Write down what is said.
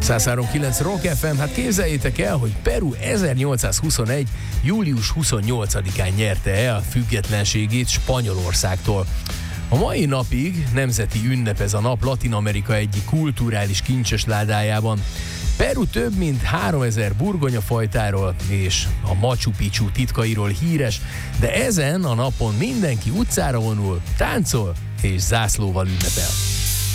103.9 Rock FM, hát képzeljétek el, hogy Peru 1821. július 28-án nyerte el a függetlenségét Spanyolországtól. A mai napig nemzeti ünnep ez a nap Latin-Amerika egyik kulturális kincsesládájában. Peru több mint 3000 burgonyafajtáról és a Machu Picchu titkairól híres, de ezen a napon mindenki utcára vonul, táncol és zászlóval ünnepel.